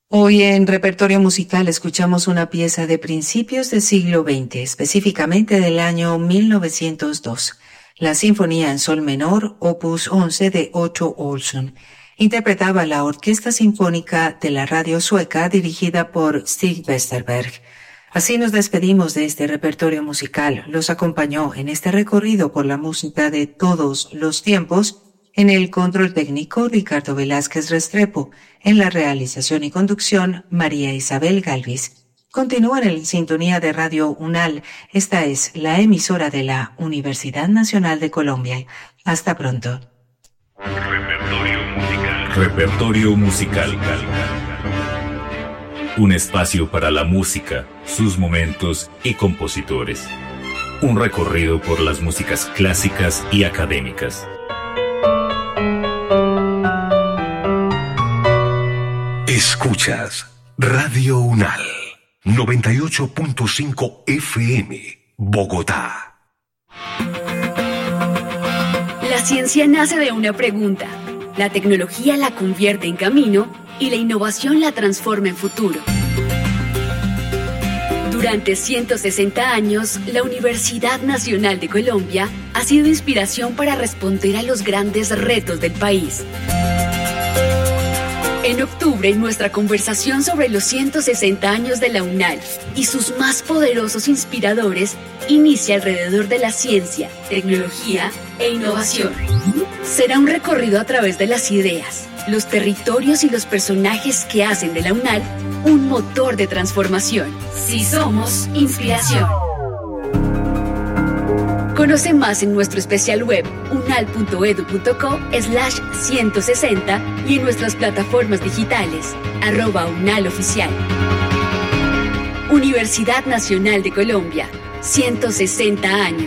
Hoy en Repertorio Musical escuchamos una pieza de principios del siglo XX, específicamente del año 1902, la Sinfonía en Sol Menor, opus 11 de Otto Olsson. Interpretaba la Orquesta Sinfónica de la radio sueca dirigida por Stig Westerberg. Así nos despedimos de este repertorio musical. Los acompañó en este recorrido por la música de todos los tiempos. En el control técnico, Ricardo Velázquez Restrepo. En la realización y conducción, María Isabel Galvis. Continúan en sintonía de Radio UNAL. Esta es la emisora de la Universidad Nacional de Colombia. Hasta pronto. Repertorio musical. Repertorio musical. Un espacio para la música, sus momentos y compositores. Un recorrido por las músicas clásicas y académicas. Escuchas Radio UNAL 98.5 FM, Bogotá. La ciencia nace de una pregunta, la tecnología la convierte en camino y la innovación la transforma en futuro. Durante 160 años, la Universidad Nacional de Colombia ha sido inspiración para responder a los grandes retos del país. En octubre, nuestra conversación sobre los 160 años de la UNAL y sus más poderosos inspiradores inicia alrededor de la ciencia, tecnología e innovación. Será un recorrido a través de las ideas, los territorios y los personajes que hacen de la UNAL un motor de transformación. Si somos inspiración. Conoce más en nuestro especial web unal.edu.co/160 y en nuestras plataformas digitales @UNALoficial. Universidad Nacional de Colombia, 160 años.